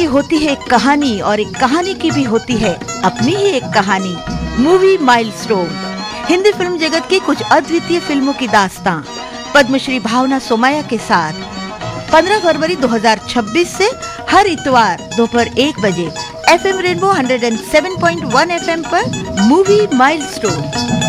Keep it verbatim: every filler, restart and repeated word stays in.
की होती है एक कहानी और एक कहानी की भी होती है अपनी ही एक कहानी। मूवी माइलस्टोन हिंदी फिल्म जगत की कुछ अद्वितीय फिल्मों की दास्तां पद्मश्री भावना सोमैया के साथ पंद्रह फरवरी दो हज़ार छब्बीस से हर इतवार दोपहर एक बजे एफएम रेनबो एक सौ सात पॉइंट एक एफएम पर मूवी माइलस्टोन।